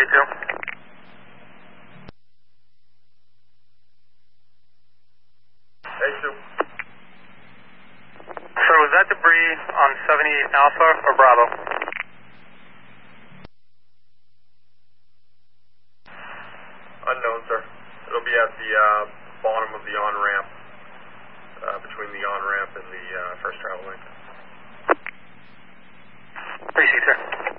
A2. A2. Sir, was that debris on 78 Alpha or Bravo? Unknown, sir. It'll be at the bottom of the on-ramp, between the on-ramp and the first travel lane. Appreciate it, sir.